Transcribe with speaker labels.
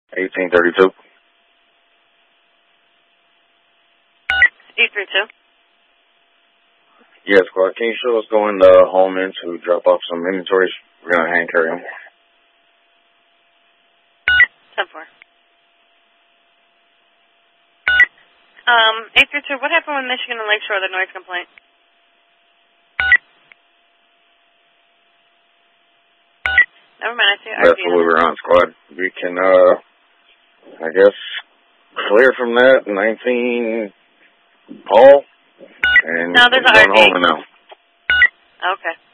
Speaker 1: 1832.
Speaker 2: 832.
Speaker 1: Yes, squad. Can you show us going home in to drop off some inventories? We're going to hand carry them.
Speaker 2: 10-4. 832, what happened with Michigan and Lakeshore, the noise complaint? Never mind, I see RPM.
Speaker 1: That's what we were on, squad. We can, I guess, clear from that 19 Paul. And
Speaker 2: no, there's
Speaker 1: going
Speaker 2: RP.
Speaker 1: home now.
Speaker 2: Okay.